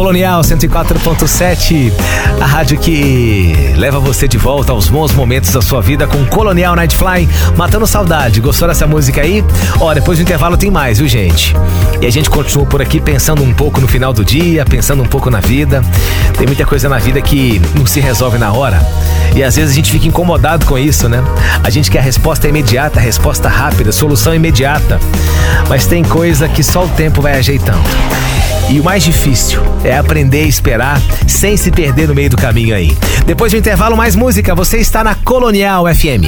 Colonial 104.7, a rádio que leva você de volta aos bons momentos da sua vida com Colonial Night Fly, matando saudade. Gostou dessa música aí? Ó, depois do intervalo tem mais, viu, gente? E a gente continua por aqui pensando um pouco no final do dia, pensando um pouco na vida. Tem muita coisa na vida que não se resolve na hora. E às vezes a gente fica incomodado com isso, né? A gente quer a resposta imediata, a resposta rápida, solução imediata. Mas tem coisa que só o tempo vai ajeitando. E o mais difícil é aprender a esperar sem se perder no meio do caminho aí. Depois do intervalo, mais música. Você está na Colonial FM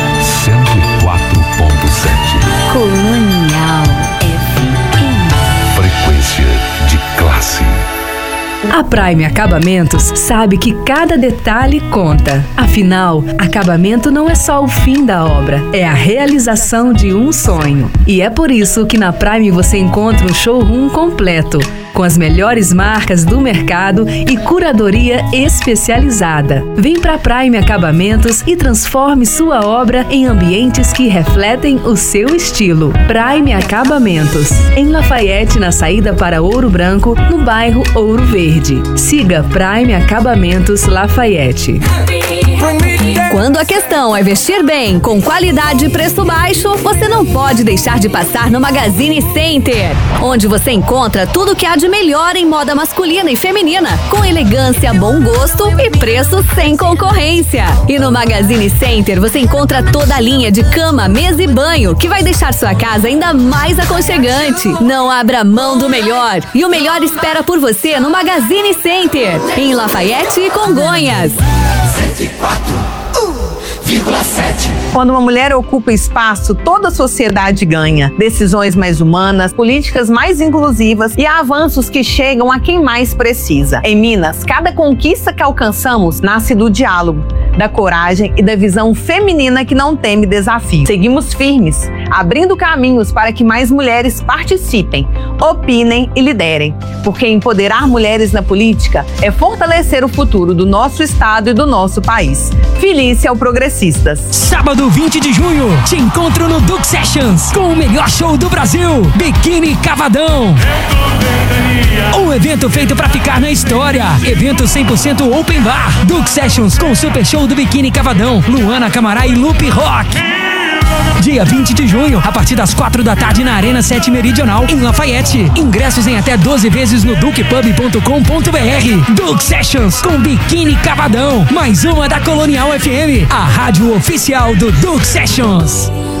104.7. Colonial FM. Frequência de classe. A Prime Acabamentos sabe que cada detalhe conta. Afinal, acabamento não é só o fim da obra, é a realização de um sonho. E é por isso que na Prime você encontra um showroom completo, com as melhores marcas do mercado e curadoria especializada. Vem pra Prime Acabamentos e transforme sua obra em ambientes que refletem o seu estilo. Prime Acabamentos, em Lafayette, na saída para Ouro Branco, no bairro Ouro Verde. Siga Prime Acabamentos Lafayette. Quando a questão é vestir bem, com qualidade e preço baixo, você não pode deixar de passar no Magazine Center, onde você encontra tudo que há de melhor em moda masculina e feminina, com elegância, bom gosto e preço sem concorrência. E no Magazine Center você encontra toda a linha de cama, mesa e banho, que vai deixar sua casa ainda mais aconchegante. Não abra mão do melhor, e o melhor espera por você no Magazine Center, em Lafayette e Congonhas. 104,7. Quando uma mulher ocupa espaço, toda a sociedade ganha. Decisões mais humanas, políticas mais inclusivas e avanços que chegam a quem mais precisa. Em Minas, cada conquista que alcançamos nasce do diálogo, da coragem e da visão feminina que não teme desafio. Seguimos firmes, abrindo caminhos para que mais mulheres participem, opinem e liderem. Porque empoderar mulheres na política é fortalecer o futuro do nosso estado e do nosso país. Felícia ao Progressistas. Sábado 20 de junho, te encontro no Duke Sessions com o melhor show do Brasil, Biquíni Cavadão. Um evento feito pra ficar na história. Evento 100% open bar. Duke Sessions com o super show do Biquíni Cavadão, Luana Camará e Lupe Rock. Dia 20 de junho, a partir das 4 da tarde na Arena 7 Meridional, em Lafayette. Ingressos em até 12 vezes no dukepub.com.br. Duke Sessions com Biquíni Cavadão. Mais uma da Colonial FM, a rádio oficial do Duke Sessions.